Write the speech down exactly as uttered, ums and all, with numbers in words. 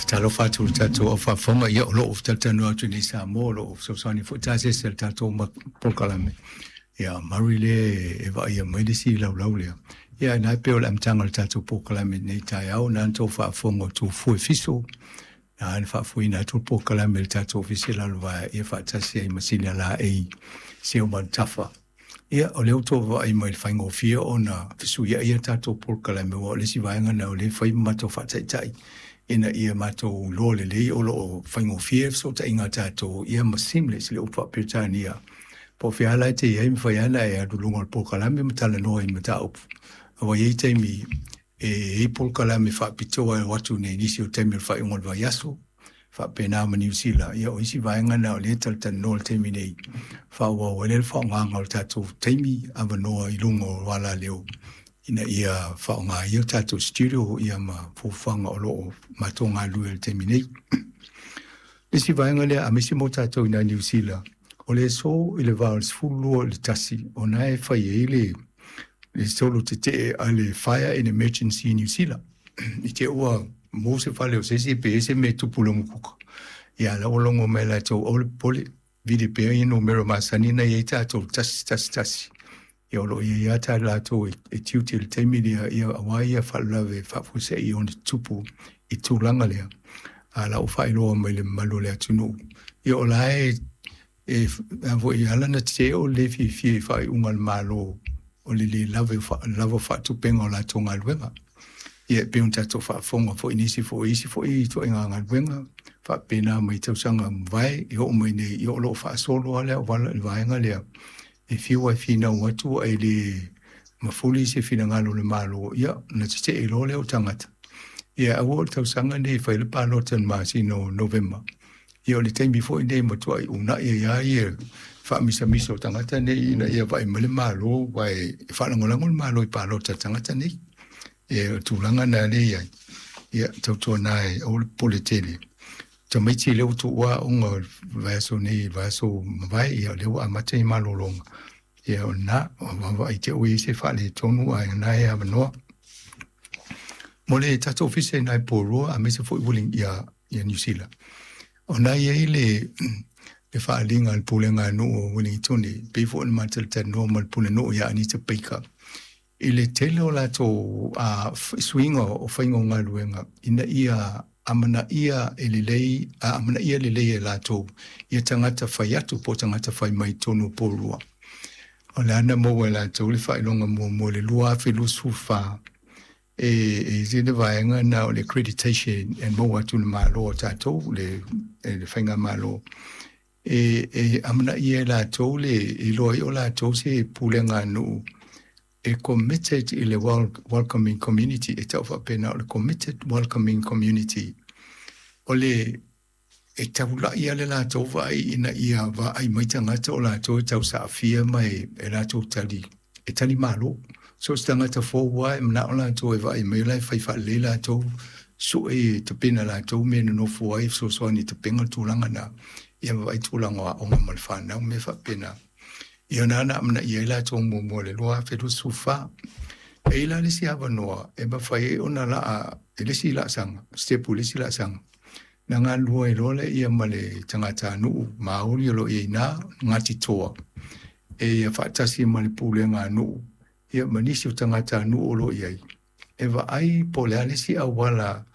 talo fatu tato o fa fonga ia o lo of tata no atu ni sa mo lo of so sani fu tase sel tato ma pokalame ia marile e va ia mai si lau lau le ia na pe o am tangal tato pokalame nei tai au na to fa fonga tu fu fiso na fa fu ina tu pokalame tato ofisila va ia fa tase ai masila la e se o man tafa ia o leo to va ai mai faingo fia ona fisu ia ia tato pokalame o le si vainga na o le fai mato fa tai tai ina ia mato lo le le o lo faingo fie so ta inga tato ia masimle le upa pitania po fia la te ia mi fai ana e adu lungo po kalame mtala no i mata up o ye te mi e e po kalame fa pito e watu ne nisi o te mi fa ingol va yaso fa pena ma New Zealand ia o isi vainga na o le tal tan no te mi nei fa wa o le fa nganga o tato te mi ava no i lungo wala leo ina ia whaonga ia tato studio ia ma fufanga o loo matonga lue te minei. Nisi vaenga lea a misi mo tato ina New Zealand. O le so i le vals fulu o le tasi o nae whai e le le solo te te a le fire in emergency New Zealand. I te ua mo se whale o sesi pe ese me tupulongo kuka. Ia la olongo me la tau o le pole vide pe ino mero masanina i e tato tasi tasi tasi. Ia olo ia ia tā lātou e, e tiuti le teimi lea ia awai ia whalawe whapuse i on tupu i tūlanga lea. A la o whailoa mai le malo lea tunu. Ia o lae e avo i alana te o le fi fi whai ungal malo o le le lawe lava whatupenga o la tō ngā luenga. Ia peun tato whafonga fo inisi fo isi fo i to inga ngā luenga. Whapena mai tausanga mwai i o mai nei i o lo whaasolo alea o wala i vaenga lea. E fiwa fina watu ai le mafuli se fina ngalo le malo ia na te e lo leo tangata ia awo tau sanga nei fai le palo tan masi no November ia le time before nei matu ai una ia ia ia fa misa miso tangata nei ina ia vai male malo vai fa langolango le malo i palo tangata nei ia tulanga na le ia ia tau to nai o politele ta mai ti leo tu wa unga vaso nei vaso vai ia leo amate i malo longa ia na va i te ui se fale tonu ai na ia no mole tato office nai poro a me se foi willing ia ia New Zealand ona ia ile le fa linga al pulenga no willing toni before the matter that normal pulen no ia ni te pika ile telo la to a swing o faingo ngaluenga ina ia amana ia elilei a amana ia lelei e lato ia tangata whai atu po tangata whai mai tonu porua. O le ana mo e lato le whai longa mo mo le lua whilu sufa e e zine vaenga na o le accreditation e mo atu le malo tato le le whainga malo e e amana ia lato le i loa i o lato se pulenga nu e committed i le welcoming community e tau whapena o le committed welcoming community o le e tau la ia le la tau vai ina ia va ai mai tangata o la tau tau sa afia mai e la tau tali e tali malo so stangata fo wa e mna o la tau e vai mai lai fai fa le la tau so e te pena la tau me no fo ai so so ni te penga tūlanga na ia vai tūlanga o ngā malwhana o me whapena ia nana amna ia la tō mo mo le loa whetu sufa. E ila lisi awa noa, e ba whai e ona la a, e lisi la sanga, stepu lisi la sanga. Na ngā lua e role ia ma le tangata nuu, maori alo i nā ngati toa. E ia whaatasi ma le pule ngā nuu, ia manisi o tangata nuu olo i ai. E wa ai po le alisi a wala